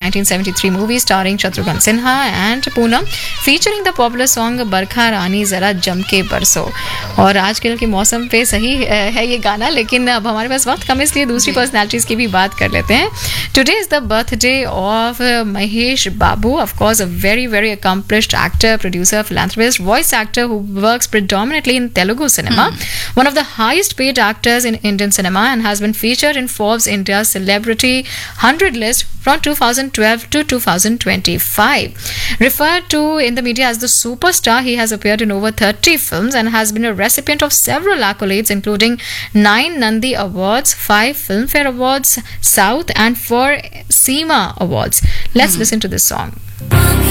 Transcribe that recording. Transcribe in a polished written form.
1973 movie starring Shatrughan Sinha and Poonam, featuring the popular song बरखा रानी जरा जम के बरसो. और आजकल के मौसम पे सही है ये गाना, लेकिन अब हमारे पास वक्त कम, इसलिए दूसरी पर्सनैलिटीज की भी बात कर लेते हैं. Today is the birthday of Mahesh Babu, of course a very very accomplished actor, producer, philanthropist, voice actor who works predominantly in Telugu cinema. One of the highest paid actors in Indian cinema and has been featured in Forbes India's Celebrity 100 list from 2012 to 2025. Referred to in the media as the superstar, he has appeared in over 30 films and has been a recipient of several accolades, including 9 Nandi Awards, 5 Filmfare Awards South, and 4 SEMA Awards. Let's listen to this song.